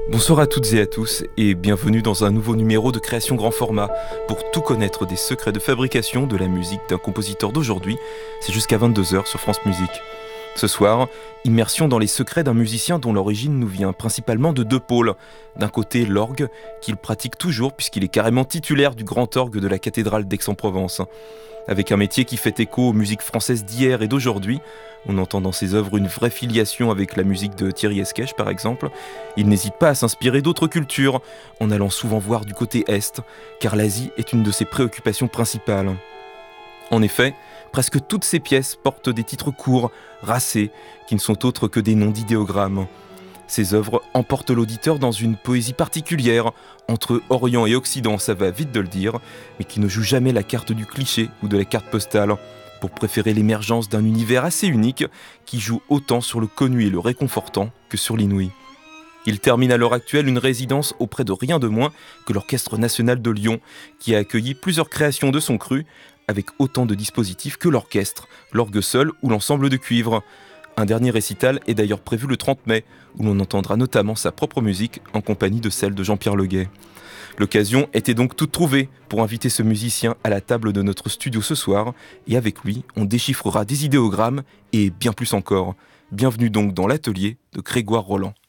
Bonsoir à toutes et à tous et bienvenue dans un nouveau numéro de Création Grand Format. Pour tout connaître des secrets de fabrication de la musique d'un compositeur d'aujourd'hui, c'est jusqu'à 22h sur France Musique. Ce soir, immersion dans les secrets d'un musicien dont l'origine nous vient principalement de deux pôles. D'un côté, l'orgue, qu'il pratique toujours puisqu'il est carrément titulaire du grand orgue de la cathédrale d'Aix-en-Provence. Avec un métier qui fait écho aux musiques françaises d'hier et d'aujourd'hui, on entend dans ses œuvres une vraie filiation avec la musique de Thierry Esquèche par exemple. Il n'hésite pas à s'inspirer d'autres cultures, en allant souvent voir du côté Est, car l'Asie est une de ses préoccupations principales. En effet, presque toutes ses pièces portent des titres courts, racés, qui ne sont autres que des noms d'idéogrammes. Ses œuvres emportent l'auditeur dans une poésie particulière, entre Orient et Occident, ça va vite de le dire, mais qui ne joue jamais la carte du cliché ou de la carte postale, pour préférer l'émergence d'un univers assez unique qui joue autant sur le connu et le réconfortant que sur l'inouï. Il termine à l'heure actuelle une résidence auprès de rien de moins que l'Orchestre National de Lyon, qui a accueilli plusieurs créations de son cru, avec autant de dispositifs que l'orchestre, l'orgue seul ou l'ensemble de cuivre. Un dernier récital est d'ailleurs prévu le 30 mai, où l'on entendra notamment sa propre musique en compagnie de celle de Jean-Pierre Leguet. L'occasion était donc toute trouvée pour inviter ce musicien à la table de notre studio ce soir, et avec lui, on déchiffrera des idéogrammes et bien plus encore. Bienvenue donc dans l'atelier de Grégoire Roland.